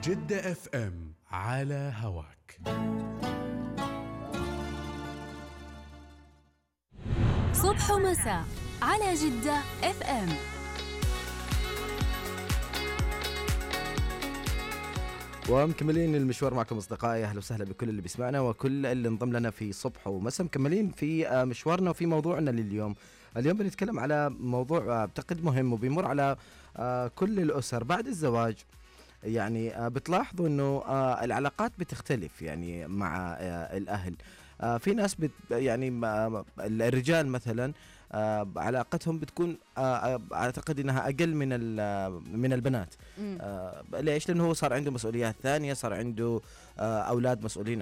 جدة اف ام على هواك. صبح ومساء على جدة اف ام. ومكملين المشوار معكم أصدقائي. أهلا وسهلا بكل اللي بيسمعنا وكل اللي انضم لنا في صبح ومساء. مكملين في مشوارنا وفي موضوعنا لليوم. اليوم بنتكلم على موضوع أعتقد مهم وبيمر على كل الأسر بعد الزواج. يعني بتلاحظوا أنه العلاقات بتختلف يعني مع الأهل. في ناس يعني الرجال مثلا علاقتهم بتكون أعتقد أنها أقل من البنات. ليش؟ لأنه هو صار عنده مسؤوليات ثانية، صار عنده أولاد مسؤولين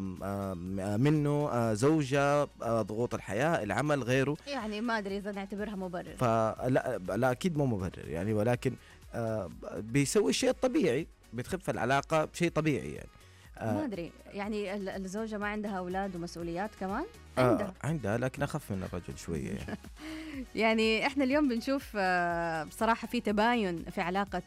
منه، زوجة، ضغوط الحياة، العمل، غيره. يعني ما أدري إذا نعتبرها مبرر. لا أكيد مو مبرر يعني، ولكن بيسوي الشيء الطبيعي، بتخف العلاقة بشيء طبيعي يعني. ما أدري يعني الزوجة ما عندها أولاد ومسؤوليات كمان؟ عندها لكن أخف من الرجل شوية يعني. يعني إحنا اليوم بنشوف بصراحة في تباين في علاقة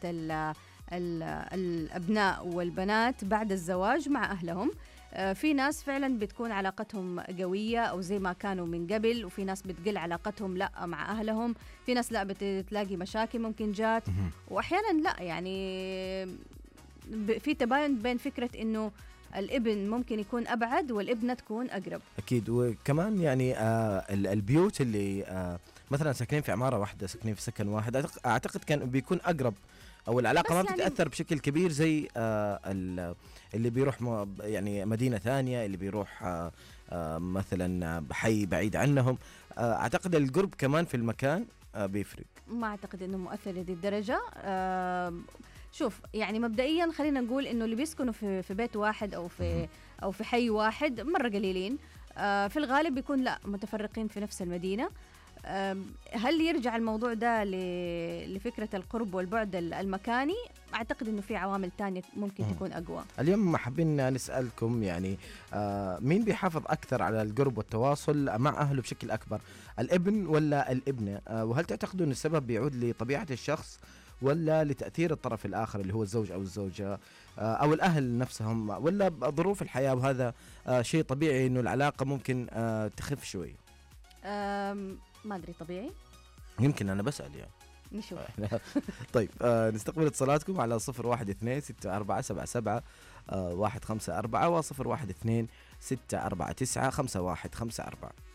الأبناء والبنات بعد الزواج مع أهلهم. في ناس فعلا بتكون علاقتهم قوية أو زي ما كانوا من قبل، وفي ناس بتقل علاقتهم لا مع أهلهم، في ناس لا بتلاقي مشاكل ممكن جات، وأحيانا لا يعني في تباين بين فكرة إنه الابن ممكن يكون أبعد والابنة تكون أقرب. أكيد. وكمان يعني البيوت اللي مثلا ساكنين في عمارة واحدة، ساكنين في سكن واحد، أعتقد كان بيكون أقرب، أو العلاقة ما بتتأثر يعني بشكل كبير زي اللي بيروح يعني مدينة ثانية، اللي بيروح مثلا حي بعيد عنهم. أعتقد القرب كمان في المكان بيفرق. ما أعتقد أنه مؤثر لهذه الدرجة. شوف يعني مبدئيا خلينا نقول إنه اللي بيسكنوا في بيت واحد أو في حي واحد مرة قليلين. في الغالب بيكون لا متفرقين في نفس المدينة. هل يرجع الموضوع ده لفكرة القرب والبعد المكاني؟ أعتقد إنه في عوامل تانية ممكن تكون أقوى. اليوم حابين نسألكم يعني مين بيحافظ أكثر على القرب والتواصل مع أهله بشكل أكبر، الابن ولا الابنة؟ وهل تعتقدوا أن السبب بيعود لطبيعة الشخص ولا لتأثير الطرف الآخر اللي هو الزوج أو الزوجة أو الأهل نفسهم، ولا ظروف الحياة؟ وهذا شيء طبيعي إنه العلاقة ممكن تخف شوي. ما أدري، طبيعي يمكن، أنا بسأل يعني نشوف. طيب نستقبل اتصالاتكم على 0126477154 و0112 649 5154.